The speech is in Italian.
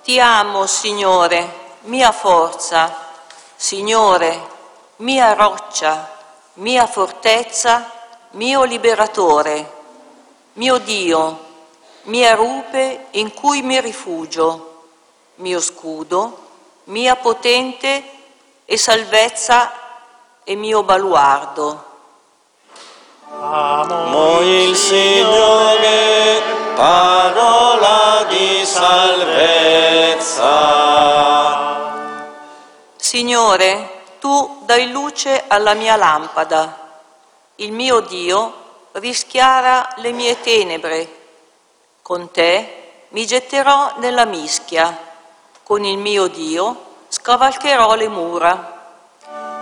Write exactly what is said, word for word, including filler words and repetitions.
Ti amo, Signore, mia forza, Signore, mia roccia, mia fortezza, mio liberatore, mio Dio, mia rupe in cui mi rifugio, mio scudo, mia potente e salvezza e mio baluardo. Amo il Signore, parola di salvezza. Signore, tu dai luce alla mia lampada. Il mio Dio rischiara le mie tenebre. Con te mi getterò nella mischia. Con il mio Dio scavalcherò le mura.